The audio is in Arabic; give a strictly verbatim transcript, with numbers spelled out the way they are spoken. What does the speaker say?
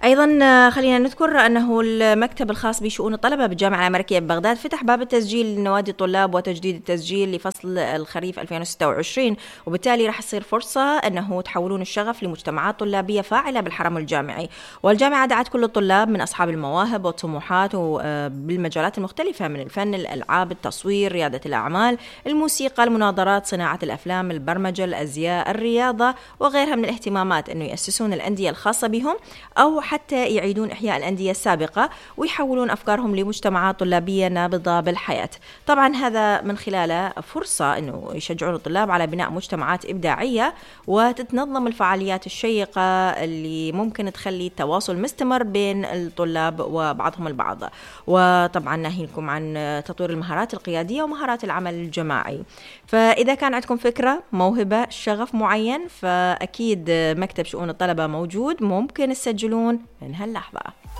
أيضا خلينا نذكر أنه المكتب الخاص بشؤون الطلبة بالجامعة الأمريكية ببغداد فتح باب التسجيل لنوادي الطلاب وتجديد التسجيل لفصل الخريف ألفين وستة وعشرين، وبالتالي راح تصير فرصة أنه تحولون الشغف لمجتمعات طلابية فاعلة بالحرم الجامعي. والجامعة دعت كل الطلاب من أصحاب المواهب والطموحات بالمجالات المختلفة من الفن، الألعاب، التصوير، ريادة الأعمال، الموسيقى، المناظرات، صناعة الأفلام، البرمجة، الأزياء، الرياضة وغيرها من الاهتمامات، أنه يأسسون الأندية الخاصة بهم أو حتى يعيدون إحياء الأندية السابقة ويحولون أفكارهم لمجتمعات طلابية نابضة بالحياة. طبعا هذا من خلاله فرصة أنه يشجعون الطلاب على بناء مجتمعات إبداعية وتتنظم الفعاليات الشيقة اللي ممكن تخلي التواصل مستمر بين الطلاب وبعضهم البعض. وطبعا ناهيكم عن تطوير المهارات القيادية ومهارات العمل الجماعي. فإذا كان عندكم فكرة، موهبة، شغف معين، فأكيد مكتب شؤون الطلبة موجود، ممكن تسجلون من هاللحظة.